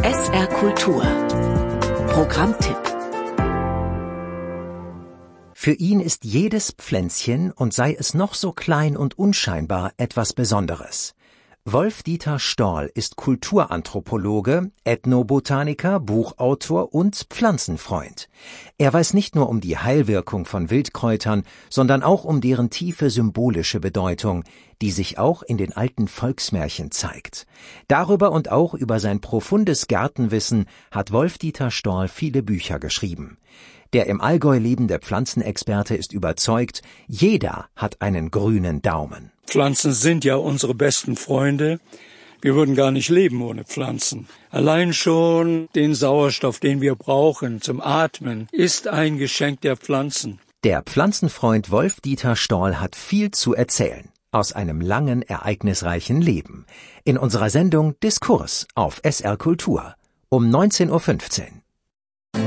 SR Kultur Programmtipp. Für ihn ist jedes Pflänzchen, und sei es noch so klein und unscheinbar, etwas Besonderes. Wolf-Dieter Storl ist Kulturanthropologe, Ethnobotaniker, Buchautor und Pflanzenfreund. Er weiß nicht nur um die Heilwirkung von Wildkräutern, sondern auch um deren tiefe symbolische Bedeutung, die sich auch in den alten Volksmärchen zeigt. Darüber und auch über sein profundes Gärtenwissen hat Wolf-Dieter Storl viele Bücher geschrieben. Der im Allgäu lebende Pflanzenexperte ist überzeugt, jeder hat einen grünen Daumen. Pflanzen sind ja unsere besten Freunde. Wir würden gar nicht leben ohne Pflanzen. Allein schon den Sauerstoff, den wir brauchen zum Atmen, ist ein Geschenk der Pflanzen. Der Pflanzenfreund Wolf-Dieter Storl hat viel zu erzählen aus einem langen, ereignisreichen Leben. In unserer Sendung Diskurs auf SR Kultur um 19:15 Uhr.